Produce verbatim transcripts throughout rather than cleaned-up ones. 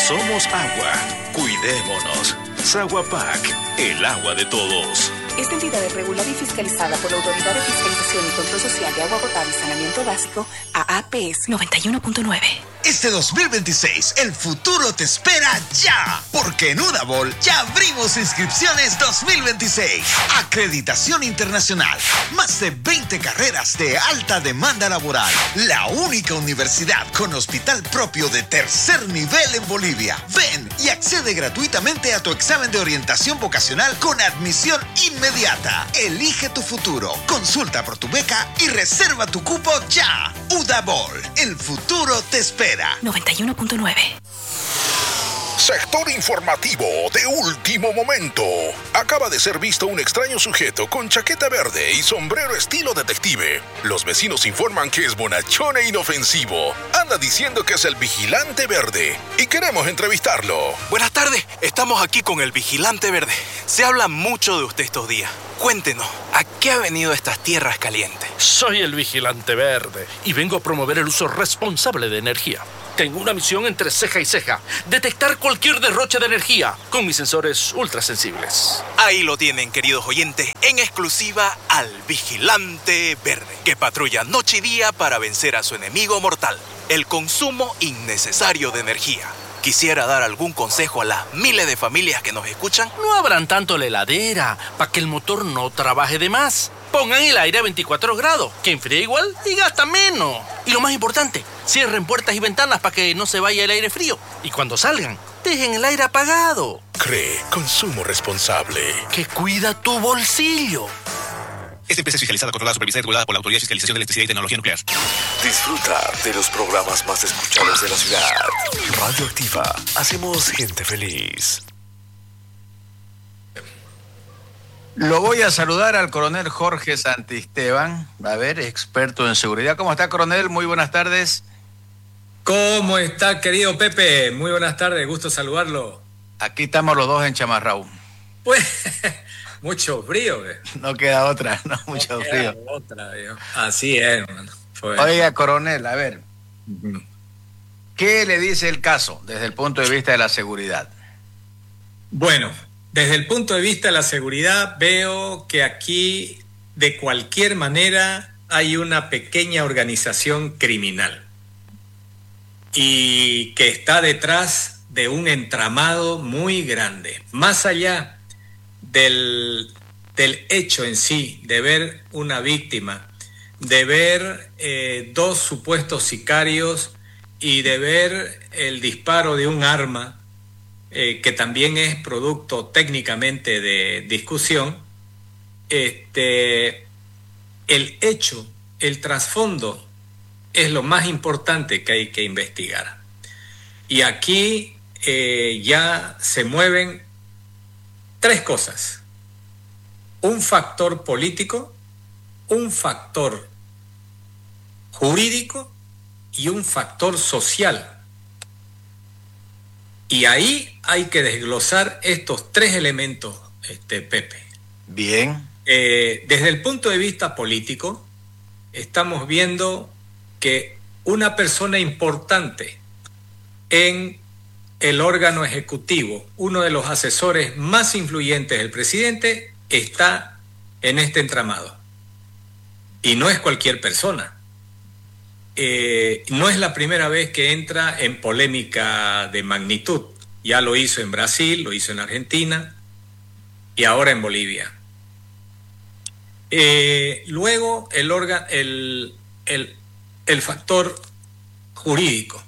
Somos agua. Cuidémonos. Saguapac, el agua de todos. Esta entidad es regulada y fiscalizada por la Autoridad de Fiscalización y Control Social de Agua Potable y Saneamiento Básico, A A P S noventa y uno punto nueve. Este dos mil veintiséis, el futuro te espera ya, porque en Udabol ya abrimos inscripciones dos mil veintiséis. Acreditación internacional, más de veinte carreras de alta demanda laboral, la única universidad con hospital propio de tercer nivel en Bolivia. Ven y accede gratuitamente a tu examen de orientación vocacional con admisión inmediata. Elige tu futuro, consulta por tu beca y reserva tu cupo ya. Udabol, el futuro te espera. noventa y uno punto nueve. Sector informativo de último momento. Acaba de ser visto un extraño sujeto con chaqueta verde y sombrero estilo detective. Los vecinos informan que es bonachón e inofensivo. Anda diciendo que es el vigilante verde y queremos entrevistarlo. Buenas tardes, estamos aquí con el vigilante verde. Se habla mucho de usted estos días. Cuéntenos, ¿a qué ha venido estas tierras calientes? Soy el vigilante verde y vengo a promover el uso responsable de energía. Tengo una misión entre ceja y ceja: detectar cualquier derroche de energía con mis sensores ultrasensibles. Ahí lo tienen, queridos oyentes, en exclusiva al vigilante verde, que patrulla noche y día para vencer a su enemigo mortal, el consumo innecesario de energía. Quisiera dar algún consejo a las miles de familias que nos escuchan. No abran tanto la heladera para que el motor no trabaje de más. Pongan el aire a veinticuatro grados, que enfría igual y gasta menos. Y lo más importante, cierren puertas y ventanas para que no se vaya el aire frío. Y cuando salgan, dejen el aire apagado. Cree, consumo responsable. Que cuida tu bolsillo. Esta empresa es fiscalizada, controlada, supervisada y regulada por la Autoridad de Fiscalización de Electricidad y Tecnología Nuclear. Disfruta de los programas más escuchados de la ciudad. Radioactiva. Hacemos gente feliz. Lo voy a saludar al coronel Jorge Santisteban, a ver, experto en seguridad. ¿Cómo está, coronel? Muy buenas tardes. ¿Cómo está, querido Pepe? Muy buenas tardes, gusto saludarlo. Aquí estamos los dos en Chamarrao. Pues, mucho frío. ¿eh? No queda otra, no, mucho no frío. Queda otra, ¿eh? Así es, hermano. Pues. Oiga, coronel, a ver, uh-huh. ¿Qué le dice el caso desde el punto de vista de la seguridad? Bueno, desde el punto de vista de la seguridad veo que aquí de cualquier manera hay una pequeña organización criminal y que está detrás de un entramado muy grande. Más allá del, del hecho en sí, de ver una víctima, de ver eh, dos supuestos sicarios y de ver el disparo de un arma, Eh, que también es producto técnicamente de discusión, este, el hecho, el trasfondo es lo más importante que hay que investigar. Y aquí eh, ya se mueven tres cosas: un factor político, un factor jurídico y un factor social. Y ahí hay que desglosar estos tres elementos, este, Pepe. Bien. Eh, desde el punto de vista político, estamos viendo que una persona importante en el órgano ejecutivo, uno de los asesores más influyentes del presidente, está en este entramado. Y no es cualquier persona. Eh, no es la primera vez que entra en polémica de magnitud. Ya lo hizo en Brasil, lo hizo en Argentina y ahora en Bolivia. Eh, luego el, orga, el, el, el factor jurídico.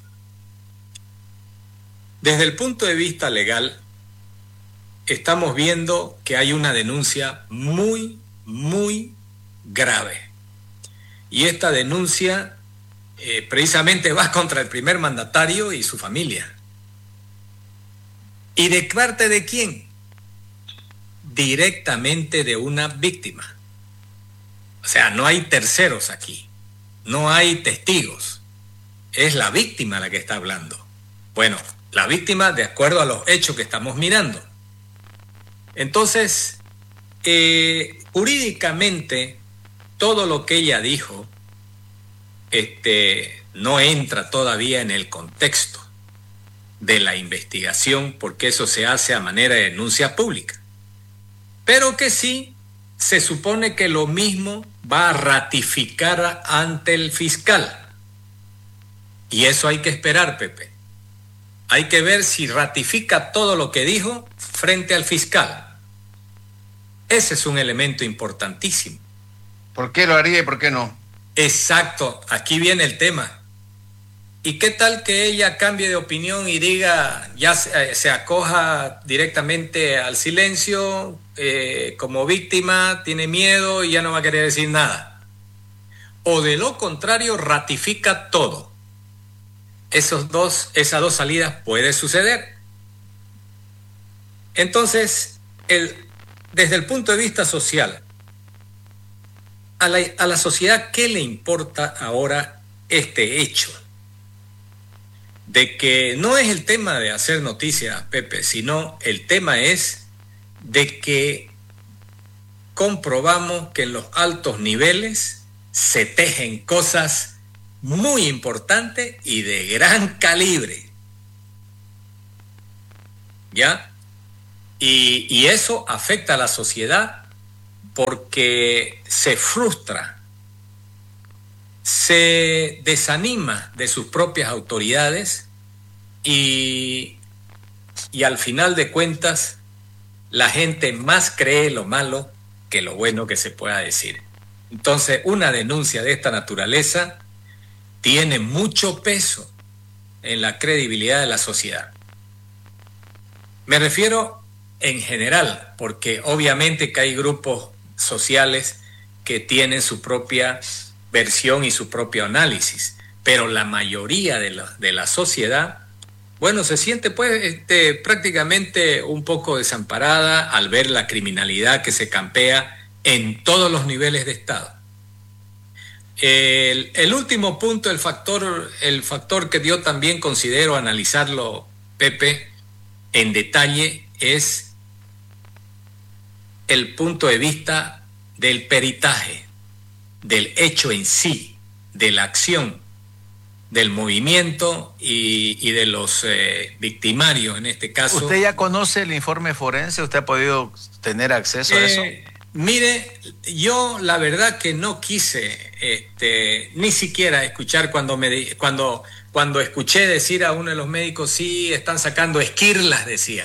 Desde el punto de vista legal, estamos viendo que hay una denuncia muy, muy grave. Y esta denuncia Eh, precisamente va contra el primer mandatario y su familia. ¿Y de parte de quién? Directamente de una víctima. O sea, no hay terceros aquí, no hay testigos, es la víctima la que está hablando. Bueno, la víctima de acuerdo a los hechos que estamos mirando. Entonces, eh, jurídicamente, todo lo que ella dijo Este, no entra todavía en el contexto. de la investigación, porque eso se hace a manera de denuncia pública. Pero que sí, se supone que lo mismo va a ratificar ante el fiscal. Y eso hay que esperar, Pepe. Hay que ver si ratifica todo lo que dijo frente al fiscal. Ese es un elemento importantísimo. ¿Por qué lo haría y por qué no? Exacto, aquí viene el tema. ¿Y qué tal que ella cambie de opinión y diga, ya se, se acoja directamente al silencio, eh, como víctima, tiene miedo y ya no va a querer decir nada? O de lo contrario, ratifica todo. Esos dos, esas dos salidas puede suceder. Entonces, el, desde el punto de vista social, a la, a la sociedad, ¿qué le importa ahora este hecho? De que no es el tema de hacer noticia, Pepe, sino el tema es de que comprobamos que en los altos niveles se tejen cosas muy importantes y de gran calibre. ¿Ya? Y, y eso afecta a la sociedad porque se frustra, se desanima de sus propias autoridades y, y al final de cuentas la gente más cree lo malo que lo bueno que se pueda decir. Entonces, una denuncia de esta naturaleza tiene mucho peso en la credibilidad de la sociedad. Me refiero en general, porque obviamente que hay grupos sociales que tienen su propia versión y su propio análisis, pero la mayoría de la, de la sociedad, bueno, se siente pues este, prácticamente un poco desamparada al ver la criminalidad que se campea en todos los niveles de Estado. El, el último punto, el factor, el factor que yo también considero analizarlo, Pepe, en detalle, es el punto de vista del peritaje, del hecho en sí, de la acción, del movimiento y, y de los eh, victimarios en este caso. ¿Usted ya conoce el informe forense? ¿Usted ha podido tener acceso a eso? Eh, mire, yo la verdad que no quise este, ni siquiera escuchar cuando, me, cuando, cuando escuché decir a uno de los médicos, sí, están sacando esquirlas, decían.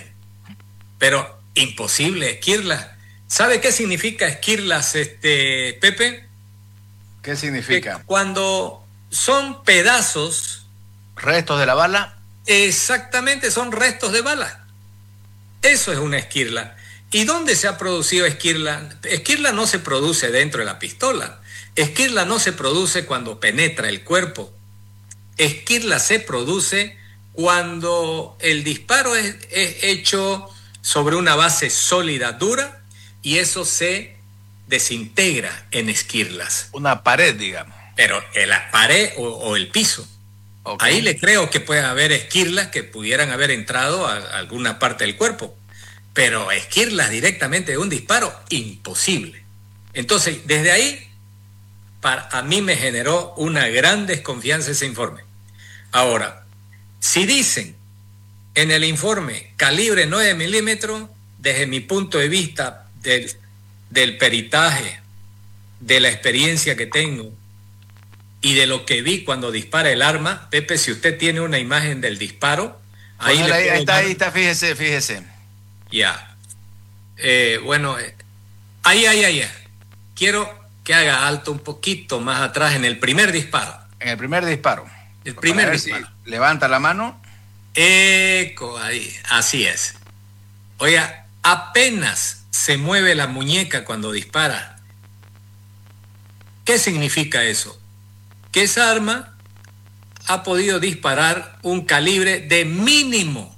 Pero imposible, esquirlas. ¿Sabe qué significa esquirlas, este, Pepe? ¿Qué significa? Que cuando son pedazos... ¿Restos de la bala? Exactamente, son restos de bala. Eso es una esquirla. ¿Y dónde se ha producido esquirla? Esquirla no se produce dentro de la pistola. Esquirla no se produce cuando penetra el cuerpo. Esquirla se produce cuando el disparo es, es hecho sobre una base sólida, dura, y eso se desintegra en esquirlas. Una pared, digamos. Pero en la pared o, o el piso. Okay. Ahí le creo que puede haber esquirlas que pudieran haber entrado a, a alguna parte del cuerpo. Pero esquirlas directamente de un disparo, imposible. Entonces, desde ahí, para, a mí me generó una gran desconfianza ese informe. Ahora, si dicen en el informe calibre nueve milímetros, desde mi punto de vista del, del peritaje, de la experiencia que tengo y de lo que vi cuando dispara el arma, Pepe, si usted tiene una imagen del disparo, ahí, bueno, le ahí está, dar... ahí está, fíjese, fíjese. Ya. Eh, bueno, eh, ahí, ahí, ahí. Quiero que haga alto un poquito más atrás en el primer disparo. En el primer disparo. El primer disparo. Si levanta la mano. Eco, ahí. Así es. Oiga, apenas se mueve la muñeca cuando dispara. ¿Qué significa eso? Que esa arma ha podido disparar un calibre de mínimo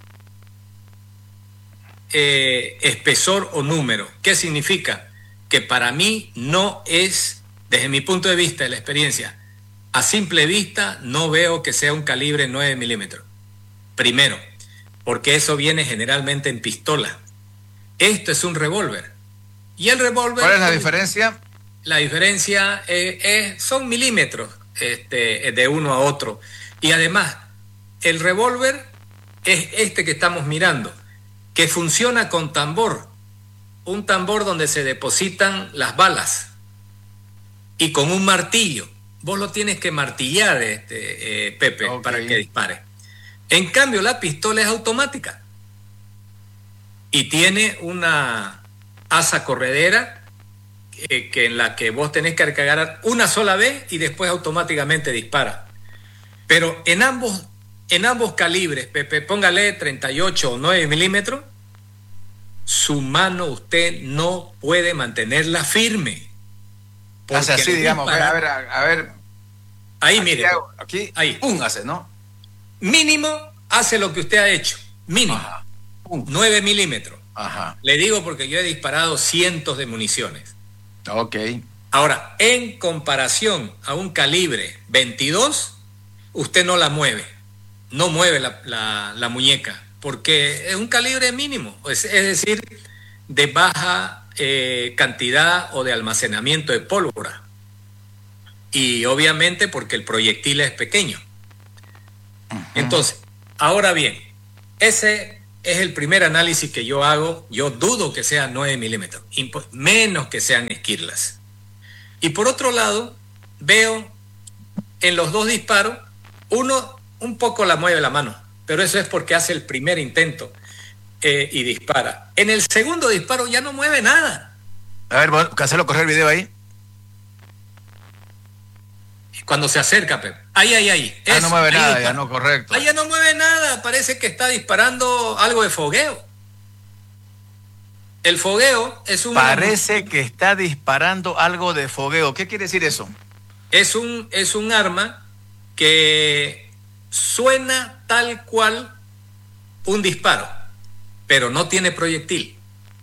Eh, espesor o número. ¿Qué significa? Que para mí no es, desde mi punto de vista, de la experiencia, a simple vista no veo que sea un calibre nueve milímetros. Primero, porque eso viene generalmente en pistola. Esto es un revólver. Y el revólver... ¿Cuál es la diferencia? La diferencia es, es, son milímetros este, de uno a otro. Y además, el revólver es este que estamos mirando, que funciona con tambor, un tambor donde se depositan las balas y con un martillo. Vos lo tienes que martillar, este, eh, Pepe, okay, para que dispare. En cambio, la pistola es automática y tiene una asa corredera eh, que en la que vos tenés que recargar una sola vez y después automáticamente dispara. Pero en ambos, en ambos calibres, Pepe, póngale treinta y ocho o nueve milímetros, su mano usted no puede mantenerla firme. Hace así, digamos, dispara, a ver, a, a ver. Ahí, aquí mire. Hago, aquí, ahí. Pum, hace, ¿no? Mínimo hace lo que usted ha hecho. Mínimo. Ajá. nueve milímetros. Ajá. Le digo porque yo he disparado cientos de municiones. Ok. Ahora, en comparación a un calibre veintidós, usted no la mueve. No mueve la, la, la muñeca. Porque es un calibre mínimo. Es, es decir, de baja eh, cantidad o de almacenamiento de pólvora. Y obviamente porque el proyectil es pequeño. Uh-huh. Entonces, ahora bien, ese es el primer análisis que yo hago. Yo dudo que sea nueve milímetros, impo- menos que sean esquirlas. Y por otro lado, veo en los dos disparos, uno un poco la mueve la mano, pero eso es porque hace el primer intento eh, y dispara. En el segundo disparo ya no mueve nada. A ver, Cancelo, correr el video ahí. Cuando se acerca, Pepe. Ahí, ahí, ahí. Ah, no mueve ahí nada, dispara. ya no, correcto. Ahí ya no mueve nada, parece que está disparando algo de fogueo. El fogueo es un... Parece que está disparando algo de fogueo. ¿Qué quiere decir eso? Es un, es un arma que suena tal cual un disparo, pero no tiene proyectil.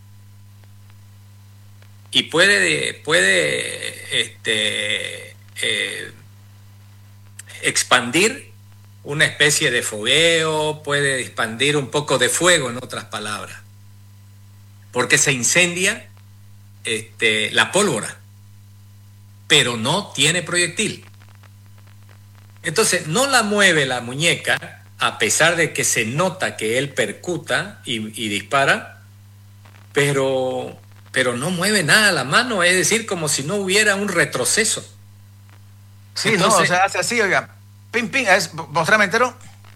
Y puede, puede este, eh, expandir una especie de fogueo, puede expandir un poco de fuego, en otras palabras, porque se incendia este, la pólvora, pero no tiene proyectil. Entonces no la mueve la muñeca, a pesar de que se nota que él percuta y, y dispara, pero, pero no mueve nada la mano, es decir, como si no hubiera un retroceso. Sí, Entonces, no, o sea, hace así, oiga, pim, pim, es, mostrame entero.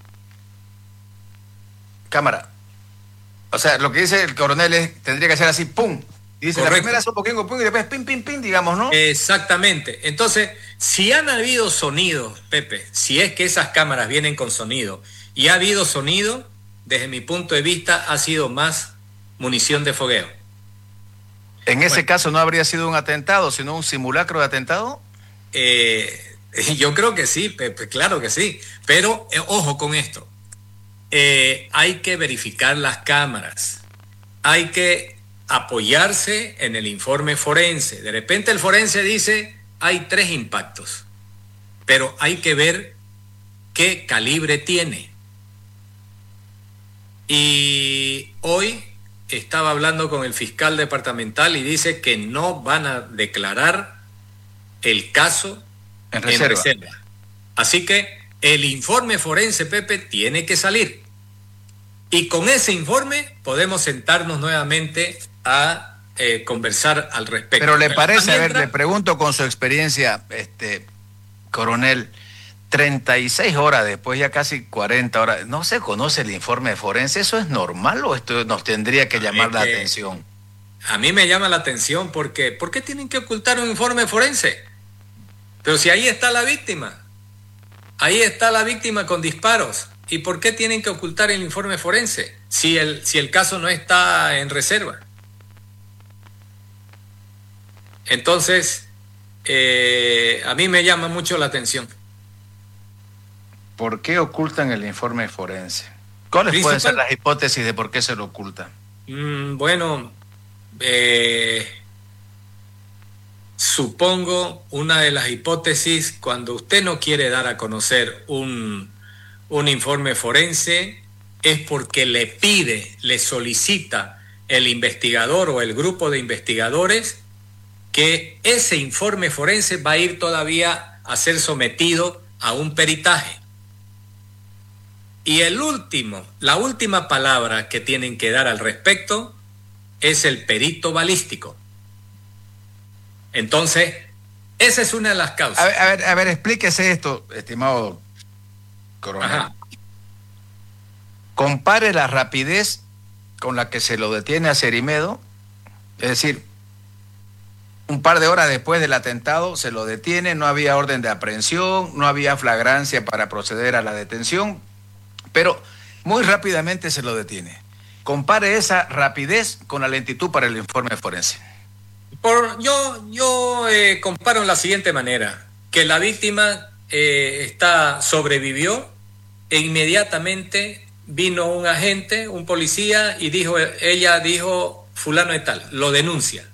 Cámara. O sea, lo que dice el coronel es, tendría que ser así, pum. Y dice, correcto. La primera es un poquito, pum, y después pim, pim, pim, digamos, ¿no? Exactamente. Entonces, si han habido sonidos, Pepe, si es que esas cámaras vienen con sonido, y ha habido sonido, desde mi punto de vista, ha sido más munición de fogueo. En ese bueno, caso, ¿no habría sido un atentado, sino un simulacro de atentado? Eh, yo creo que sí, Pepe, claro que sí. Pero, eh, ojo con esto. Eh, hay que verificar las cámaras. Hay que apoyarse en el informe forense. De repente el forense dice, hay tres impactos. Pero hay que ver qué calibre tiene. Y hoy estaba hablando con el fiscal departamental y dice que no van a declarar el caso en reserva. En reserva. Así que el informe forense, Pepe, tiene que salir. Y con ese informe podemos sentarnos nuevamente a eh, conversar al respecto. Pero le parece, Mientras, a ver, le pregunto con su experiencia, este coronel, treinta y seis horas después, ya casi cuarenta horas, ¿no se conoce el informe forense? ¿Eso es normal o esto nos tendría que llamar la que, atención? A mí me llama la atención porque ¿por qué tienen que ocultar un informe forense? Pero si ahí está la víctima, ahí está la víctima con disparos, ¿y por qué tienen que ocultar el informe forense si el, si el caso no está en reserva? Entonces, eh, a mí me llama mucho la atención. ¿Por qué ocultan el informe forense? ¿Cuáles Principal... pueden ser las hipótesis de por qué se lo ocultan? Mm, bueno, eh, supongo una de las hipótesis, cuando usted no quiere dar a conocer un, un informe forense, es porque le pide, le solicita el investigador o el grupo de investigadores que ese informe forense va a ir todavía a ser sometido a un peritaje. Y el último, la última palabra que tienen que dar al respecto es el perito balístico. Entonces, esa es una de las causas. A ver, a ver, a ver explíquese esto, estimado coronel. Ajá. Compare la rapidez con la que se lo detiene a Cerimedo, es decir, un par de horas después del atentado se lo detiene, no había orden de aprehensión, no había flagrancia para proceder a la detención, pero muy rápidamente se lo detiene. Compare esa rapidez con la lentitud para el informe forense. Por, yo yo eh, comparo en la siguiente manera, que la víctima eh, está, sobrevivió e inmediatamente vino un agente, un policía, y dijo, ella dijo, fulano de tal, lo denuncia.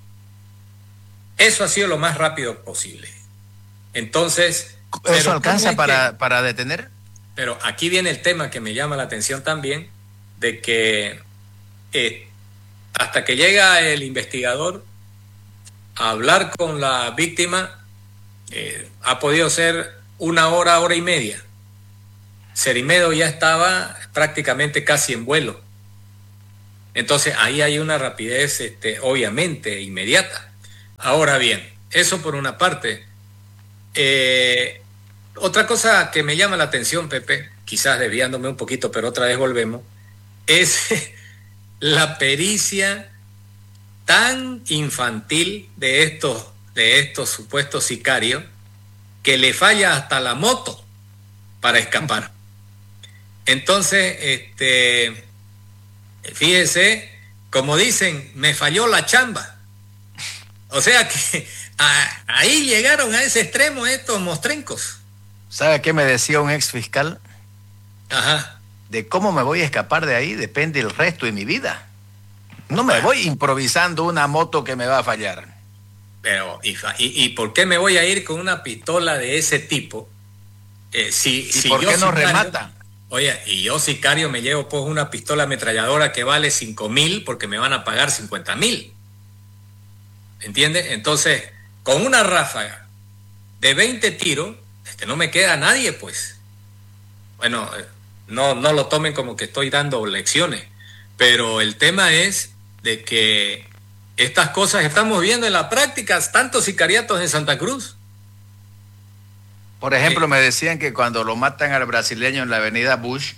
Eso ha sido lo más rápido posible. Entonces... ¿Eso alcanza para, que, para detener? Pero aquí viene el tema que me llama la atención también, de que eh, hasta que llega el investigador a hablar con la víctima, eh, ha podido ser una hora, hora y media. Cerimedo ya estaba prácticamente casi en vuelo. Entonces ahí hay una rapidez, este, obviamente, inmediata. Ahora bien, eso por una parte. Eh, otra cosa que me llama la atención, Pepe, quizás desviándome un poquito, pero otra vez volvemos, es la pericia tan infantil de estos, de estos supuestos sicarios, que le falla hasta la moto para escapar. Entonces, este, fíjese, como dicen, me falló la chamba. O sea que a, ahí llegaron a ese extremo estos mostrencos. ¿Sabe qué me decía un ex fiscal? Ajá. De cómo me voy a escapar de ahí depende el resto de mi vida. No me voy improvisando una moto que me va a fallar. Pero, ¿y, y, y por qué me voy a ir con una pistola de ese tipo? Eh, si, ¿Y si por yo qué no sicario, remata? Oye, y yo sicario me llevo pues una pistola ametralladora que vale cinco mil porque me van a pagar cincuenta mil. ¿Entiendes? Entonces, con una ráfaga de veinte tiros, este, no me queda nadie, pues. Bueno, no, no lo tomen como que estoy dando lecciones, pero el tema es de que estas cosas estamos viendo en la práctica, tantos sicariatos en Santa Cruz. Por ejemplo, eh, me decían que cuando lo matan al brasileño en la avenida Bush,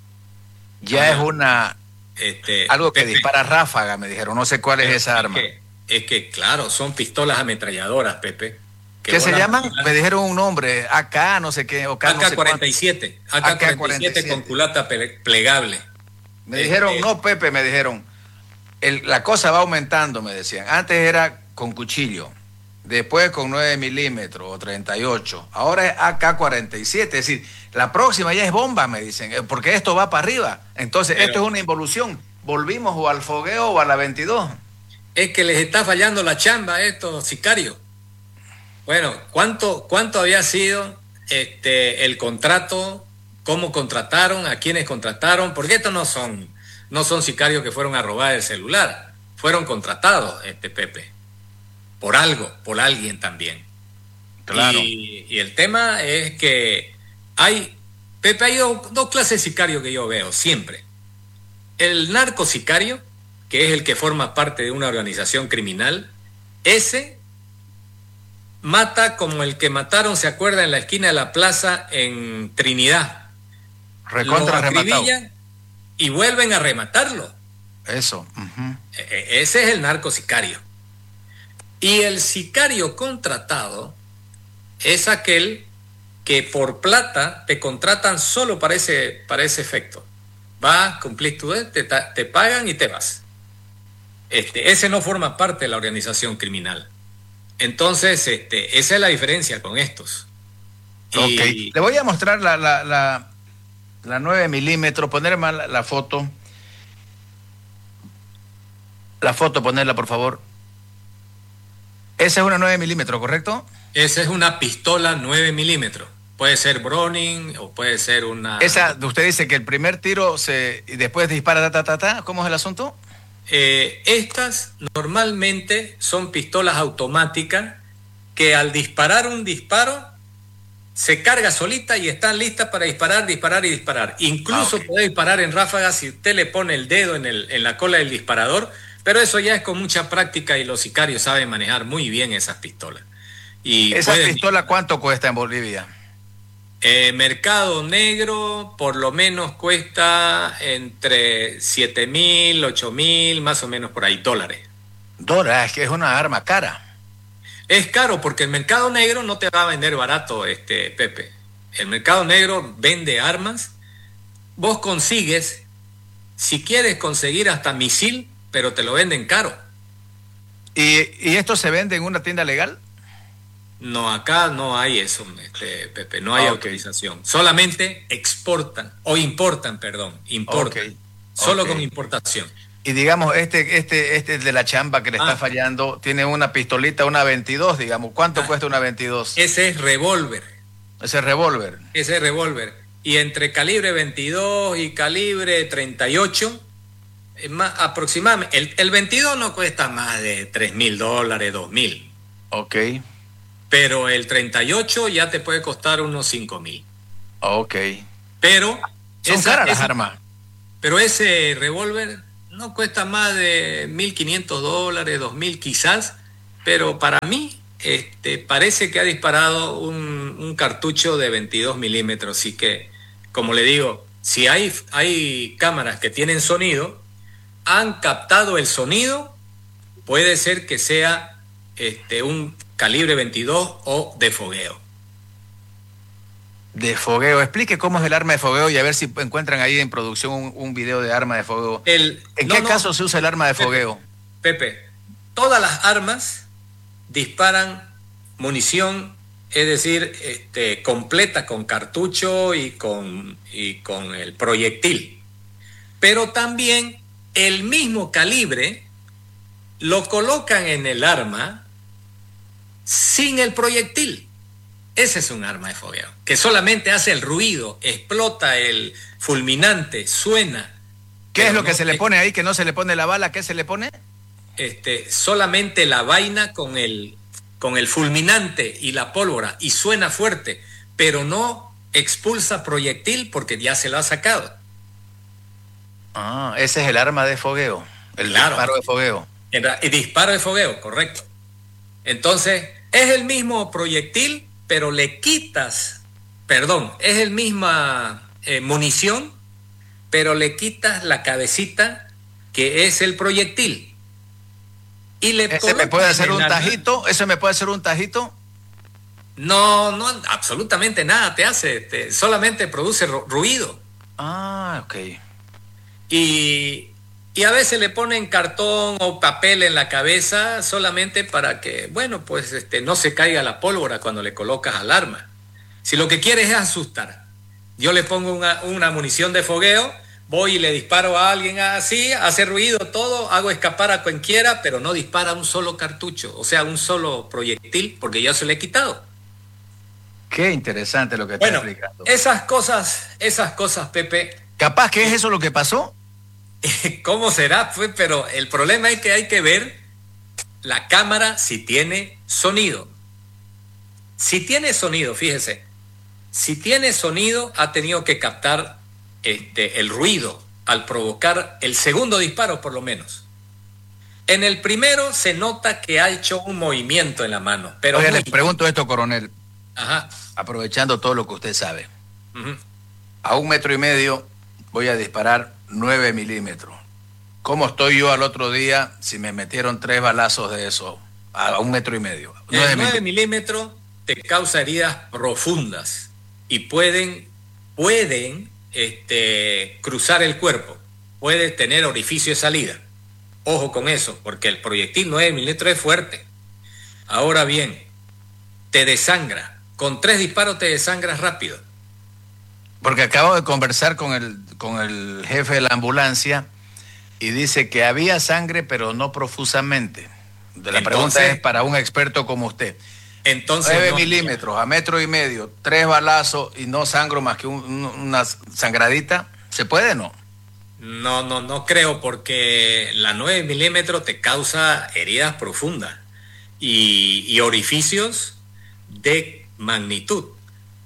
ya es una este, algo que Pepe, dispara ráfaga, me dijeron, no sé cuál es esa arma. Es que, es que claro, son pistolas ametralladoras, Pepe. ¿Qué se llaman? Me dijeron un nombre, A K, no sé qué. A K cuarenta y siete, A K cuarenta y siete con culata plegable. Me dijeron, eh, no, Pepe, me dijeron, el, la cosa va aumentando, me decían. Antes era con cuchillo, después con nueve milímetros o treinta y ocho, ahora es A K cuarenta y siete, es decir, la próxima ya es bomba, me dicen, porque esto va para arriba. Entonces, pero esto es una involución. Volvimos o al fogueo o a la veintidós. Es que les está fallando la chamba a estos sicarios. Bueno, ¿cuánto, cuánto había sido este, el contrato? ¿Cómo contrataron? ¿A quiénes contrataron? Porque estos no son, no son sicarios que fueron a robar el celular. Fueron contratados, este Pepe, por algo, por alguien también. Claro. Y, y el tema es que hay, Pepe, hay dos, dos clases de sicarios que yo veo siempre. El narco sicario, que es el que forma parte de una organización criminal, ese mata como el que mataron, ¿se acuerda? En la esquina de la plaza en Trinidad. Recontra rematado. Y vuelven a rematarlo. Eso. Uh-huh. E- ese es el narco sicario. Y el sicario contratado es aquel que por plata te contratan solo para ese, para ese efecto. Vas, cumplís tu deber, te, te pagan y te vas. Este, ese no forma parte de la organización criminal. Entonces, este, esa es la diferencia con estos. Y... Ok, le voy a mostrar la, la, la, la nueve milímetros, poner más la, la foto. La foto, ponerla, por favor. Esa es una nueve milímetros, ¿correcto? Esa es una pistola nueve milímetros. Puede ser Browning o puede ser una... Esa, usted dice que el primer tiro se y después dispara, ta, ta, ta, ¿cómo es el asunto? Eh, estas normalmente son pistolas automáticas que al disparar un disparo se carga solita y están listas para disparar, disparar y disparar. Incluso ah, okay. puede disparar en ráfagas si usted le pone el dedo en, el, en la cola del disparador, pero eso ya es con mucha práctica y los sicarios saben manejar muy bien esas pistolas. Y ¿Esa pistola disparar. Cuánto cuesta en Bolivia? Eh, mercado negro por lo menos cuesta entre siete mil, ocho mil, más o menos por ahí, dólares. Dólares, que es una arma cara. Es caro porque el mercado negro no te va a vender barato, este Pepe. El mercado negro vende armas. Vos consigues, si quieres conseguir hasta misil, pero te lo venden caro. ¿Y, y esto se vende en una tienda legal? No, acá no hay eso, este, Pepe, no hay ah, okay. autorización. Solamente exportan, o importan, perdón, importan. Okay. Solo okay. con importación. Y digamos, este, este, este de la chamba que le está ah. fallando, tiene una pistolita, una veintidós, digamos. ¿Cuánto ah. cuesta una veintidós? Ese es revólver. Ese es revólver. Ese es revólver. Y entre calibre veintidós y calibre treinta y ocho, más, aproximadamente, el, el veintidós no cuesta más de tres mil dólares, dos mil. Ok. Pero el treinta y ocho ya te puede costar unos cinco mil. Ok. Pero... Son esa, caras las esa, armas. Pero ese revólver no cuesta más de mil quinientos dólares, dos mil quizás, pero para mí este, parece que ha disparado un, un cartucho de veintidós milímetros, así que, como le digo, si hay, hay cámaras que tienen sonido, han captado el sonido, puede ser que sea este, un calibre veintidós o de fogueo. De fogueo. Explique cómo es el arma de fogueo y a ver si encuentran ahí en producción un, un video de arma de fogueo. El, ¿En no, qué no, caso se usa el arma de Pepe, fogueo? Pepe, todas las armas disparan munición, es decir, este, completa con cartucho y con, y con el proyectil. Pero también el mismo calibre lo colocan en el arma sin el proyectil. Ese es un arma de fogueo, que solamente hace el ruido, explota el fulminante, suena. ¿Qué es lo no, que se le pone ahí, que no se le pone la bala? ¿Qué se le pone? Este, solamente la vaina con el, con el fulminante y la pólvora, y suena fuerte, pero no expulsa proyectil porque ya se lo ha sacado. Ah, ese es el arma de fogueo, el claro. disparo de fogueo. El, el disparo de fogueo, correcto. Entonces, es el mismo proyectil, pero le quitas, perdón, es el misma eh, munición, pero le quitas la cabecita que es el proyectil. Y le ¿Ese me puede hacer un tajito? ¿Eso me puede hacer un tajito? No, no, absolutamente nada te hace, te, solamente produce ruido. Ah, ok. Y, y a veces le ponen cartón o papel en la cabeza solamente para que, bueno, pues este, no se caiga la pólvora cuando le colocas al arma. Si lo que quieres es asustar, yo le pongo una, una munición de fogueo, voy y le disparo a alguien así, hace ruido todo, hago escapar a quien quiera, pero no dispara un solo cartucho, o sea, un solo proyectil, porque ya se le he quitado. Qué interesante lo que está bueno, explicando. Esas cosas, esas cosas, Pepe. ¿Capaz que es eso lo que pasó? ¿Cómo será? Pues, pero el problema es que hay que ver la cámara si tiene sonido. Si tiene sonido, fíjese, si tiene sonido ha tenido que captar este, el ruido al provocar el segundo disparo por lo menos. En el primero se nota que ha hecho un movimiento en la mano. Pero Oye, les pregunto esto, coronel. Ajá. Aprovechando todo lo que usted sabe. Uh-huh. A un metro y medio voy a disparar nueve milímetros. ¿Cómo estoy yo al otro día si me metieron tres balazos de eso a un metro y medio? El nueve milímetros te causa heridas profundas y pueden, pueden este, cruzar el cuerpo. Puedes tener orificio de salida. Ojo con eso, porque el proyectil nueve milímetros es fuerte. Ahora bien, te desangra. Con tres disparos te desangras rápido. Porque acabo de conversar con el, con el jefe de la ambulancia y dice que había sangre, pero no profusamente. La entonces, pregunta es para un experto como usted. Entonces, nueve no, milímetros a metro y medio, tres balazos y no sangro más que un, una sangradita, ¿se puede o no? No, no, no creo, porque la nueve milímetros te causa heridas profundas y, y orificios de magnitud.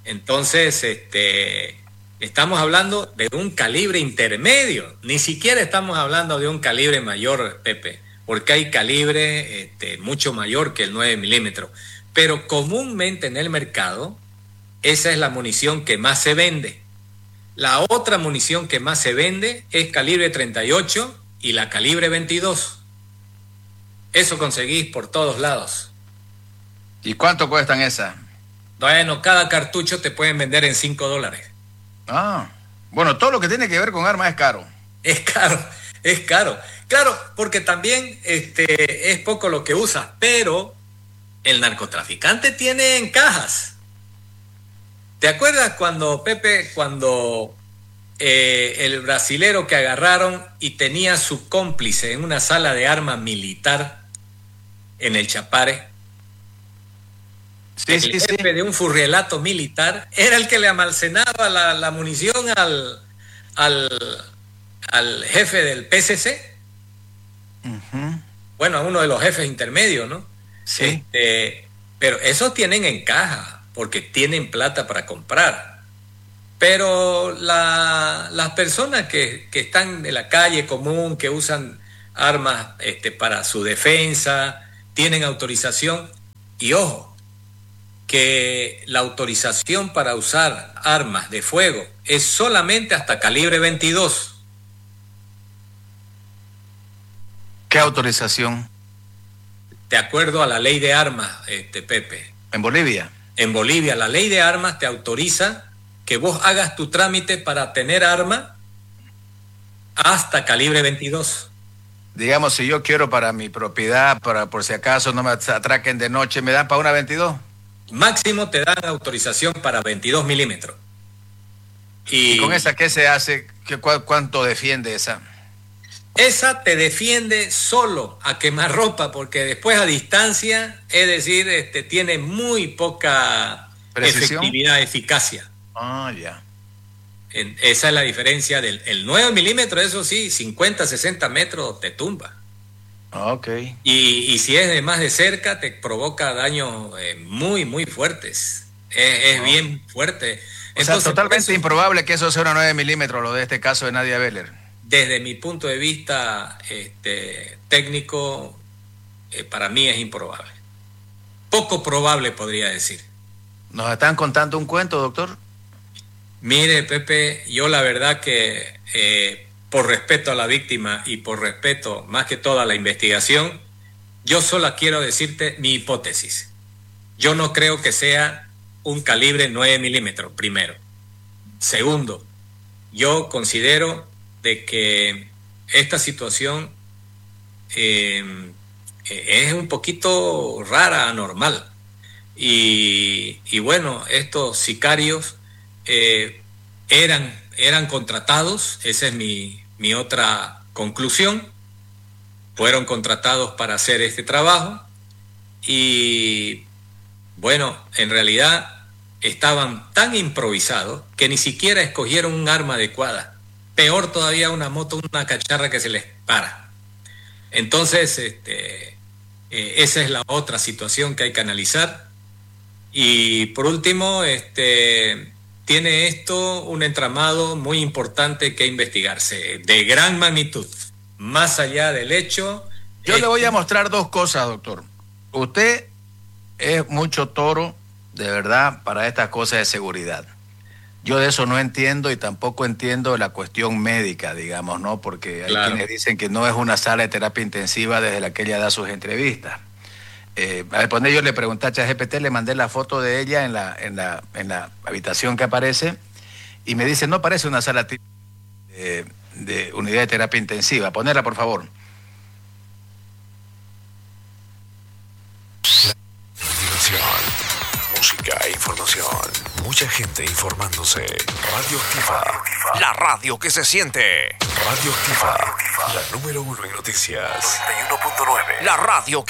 Entonces, este, estamos hablando de un calibre intermedio, ni siquiera estamos hablando de un calibre mayor, Pepe, porque hay calibre este, mucho mayor que el nueve milímetros, pero comúnmente en el mercado esa es la munición que más se vende. La otra munición que más se vende es calibre treinta y ocho y la calibre veintidós. Eso conseguís por todos lados. ¿Y cuánto cuestan esas? Bueno, cada cartucho te pueden vender en cinco dólares. Ah, bueno, todo lo que tiene que ver con armas es caro. Es caro, es caro. Claro, porque también este, es poco lo que usas, pero el narcotraficante tiene en cajas. ¿Te acuerdas cuando, Pepe, cuando eh, el brasilero que agarraron y tenía su cómplice en una sala de armas militar en el Chapare? Sí, el sí, jefe sí. de un furrielato militar era el que le almacenaba la, la munición al, al, al jefe del P C C. Uh-huh. Bueno, a uno de los jefes intermedios, ¿no? Sí. Este, pero esos tienen en caja, porque tienen plata para comprar. Pero la, las personas que, que están en la calle común, que usan armas este, para su defensa, tienen autorización. Y ojo, que la autorización para usar armas de fuego es solamente hasta calibre veintidós. ¿Qué autorización? De acuerdo a la ley de armas, este, Pepe. ¿En Bolivia? En Bolivia, la ley de armas te autoriza que vos hagas tu trámite para tener arma hasta calibre veintidós. Digamos, si yo quiero para mi propiedad, para por si acaso no me atraquen de noche, ¿me dan para una veintidós? Máximo te dan autorización para veintidós milímetros. Y, ¿Y con esa qué se hace? ¿Qué, cu- ¿Cuánto defiende esa? Esa te defiende solo a quemarropa, porque después a distancia, es decir, este, tiene muy poca ¿Precisión? efectividad, eficacia. Ah, ya. En, esa es la diferencia del el nueve milímetros, eso sí, cincuenta, sesenta metros te tumba. Ok. Y, y si es de más de cerca, te provoca daños eh, muy, muy fuertes. Es, es Oh. bien fuerte. O sea, totalmente eso, improbable que eso sea una nueve milímetros, lo de este caso de Nadia Beller. Desde mi punto de vista este, técnico, eh, para mí es improbable. Poco probable, podría decir. ¿Nos están contando un cuento, doctor? Mire, Pepe, yo la verdad que eh, por respeto a la víctima y por respeto más que todo a la investigación, yo solo quiero decirte mi hipótesis. Yo no creo que sea un calibre nueve milímetros, primero. Segundo, yo considero de que esta situación eh, es un poquito rara, anormal. Y, y bueno, estos sicarios eh, eran, eran contratados, esa es mi, mi otra conclusión, fueron contratados para hacer este trabajo y bueno, en realidad estaban tan improvisados que ni siquiera escogieron un arma adecuada. Peor todavía una moto, una cacharra que se les para. Entonces, este, eh, esa es la otra situación que hay que analizar. Y por último, este, tiene esto un entramado muy importante que investigarse, de gran magnitud, más allá del hecho. Yo este, le voy a mostrar dos cosas, doctor. Usted es mucho toro, de verdad, para estas cosas de seguridad. Yo de eso no entiendo y tampoco entiendo la cuestión médica, digamos, ¿no? Porque hay Claro. quienes dicen que no es una sala de terapia intensiva desde la que ella da sus entrevistas. Eh, al poner yo le pregunté a ChatGPT, le mandé la foto de ella en la, en la, en la habitación que aparece y me dice, no parece una sala de, de unidad de terapia intensiva. Ponerla, por favor. Diversión, música e información. Mucha gente informándose. Radioactiva. La radio que se siente. Radioactiva. La número uno en noticias. noventa y uno punto nueve. La radio que